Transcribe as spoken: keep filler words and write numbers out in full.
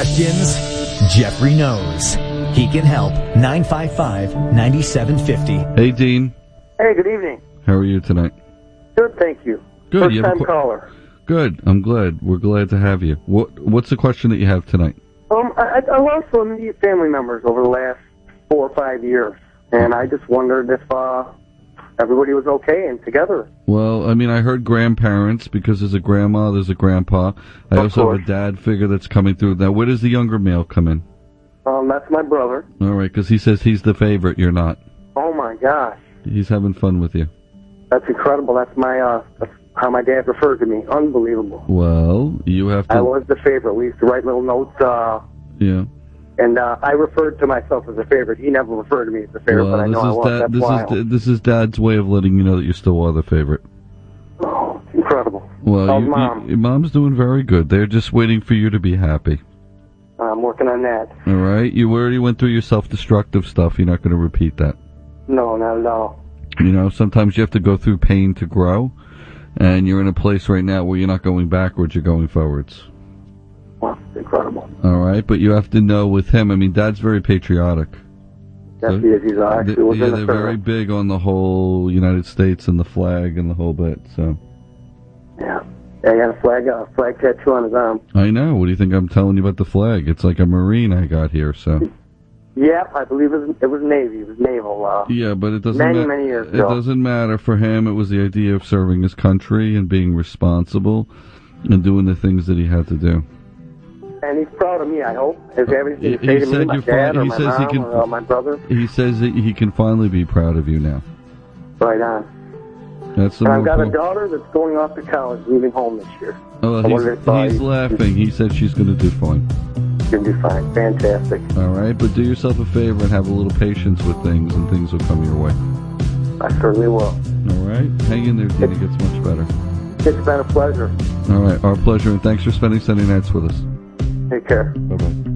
questions? Jeffrey knows. He can help. nine five five, nine seven five zero. Hey, Dean. Hey, good evening. How are you tonight? Good, thank you. Good. First you have time a qu- caller. Good. I'm glad. We're glad to have you. What What's the question that you have tonight? Um, I, I lost some immediate family members over the last four or five years, and I just wondered if uh, everybody was okay and together. Well, I mean, I heard grandparents because there's a grandma, there's a grandpa. I Of also course. have a dad figure that's coming through. Now, where does the younger male come in? Um, that's my brother. All right, because he says he's the favorite. You're not. Oh my gosh, He's having fun with you. that's incredible. That's my uh, that's how my dad referred to me. Unbelievable. Well, you have to. I was the favorite. We used to write little notes, uh, Yeah. and uh, I referred to myself as a favorite. He never referred to me as a favorite, Well, but I know I this is was. dad, That's this wild. is this is Dad's way of letting you know that you still are the favorite. Oh, it's incredible. Well, Oh, you, Mom. you, Mom's doing very good. They're just waiting for you to be happy. I'm working on that. All right. You already went through your self-destructive stuff. You're not going to repeat that. No, not at all. You know, sometimes you have to go through pain to grow, and you're in a place right now where you're not going backwards, you're going forwards. Wow, it's incredible. All right, but you have to know with him, I mean, Dad's very patriotic. Yes, So- he is. He's actually Th- was yeah, in the they're very service. big on the whole United States and the flag and the whole bit, so. Yeah. Yeah, he had a flag, a flag tattoo on his arm. I know. What do you think I'm telling you about the flag? It's like a Marine I got here, so. Yeah, I believe it was, it was Navy. It was naval. Uh, Yeah, but it doesn't Many, ma- many years It ago. doesn't matter for him. It was the idea of serving his country and being responsible and doing the things that he had to do. and he's proud of me, I hope. Is He- everything to he say to me, said my you're dad fine- or he my says he mom can- or uh, my brother? He says that he can finally be proud of you now. Right on. That's the And more I've got a important- daughter that's going off to college, leaving home this year. Oh, I he's, wonder if, uh, he's laughing. He said she's going to do fine. She's going to do fine. Fantastic. All right, but do yourself a favor and have a little patience with things, and things will come your way. I certainly will. All right? Hang in there, Dean. It gets much better. It's been a pleasure. All right, our pleasure, and thanks for spending Sunday nights with us. Take care. Bye-bye.